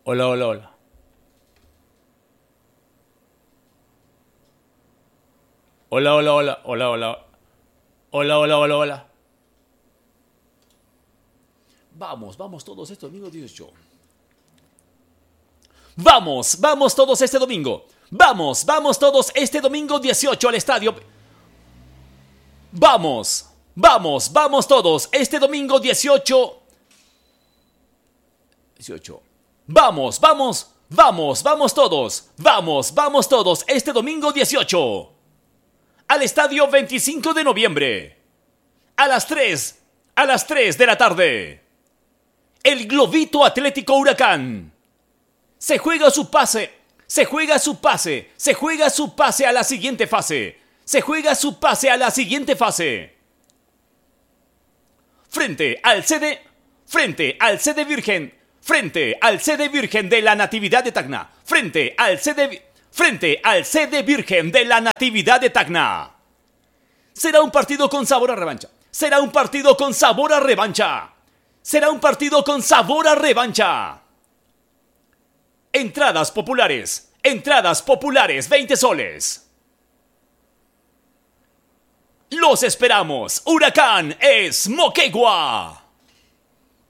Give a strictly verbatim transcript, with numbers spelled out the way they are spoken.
Hola, hola, hola. Hola, hola, hola, hola, hola. Hola, hola, hola, hola. Vamos, vamos todos este domingo dieciocho. Vamos, vamos todos este domingo. Vamos, vamos todos este domingo dieciocho al estadio. Vamos, vamos, vamos todos este domingo dieciocho. dieciocho. Vamos, vamos, vamos, vamos todos. Vamos, vamos todos este domingo dieciocho. Al estadio veinticinco de noviembre. A las tres. A las tres de la tarde. El Globito Atlético Huracán. Se juega su pase. Se juega su pase. Se juega su pase a la siguiente fase. Se juega su pase a la siguiente fase. Frente al sede. Frente al sede Virgen. Frente al sede Virgen de la Natividad de Tacna. Frente al sede. Frente al sede Virgen de la Natividad de Tacna. Será un partido con sabor a revancha. Será un partido con sabor a revancha. Será un partido con sabor a revancha. Entradas populares. Entradas populares, veinte soles. Los esperamos. Huracán es Moquegua.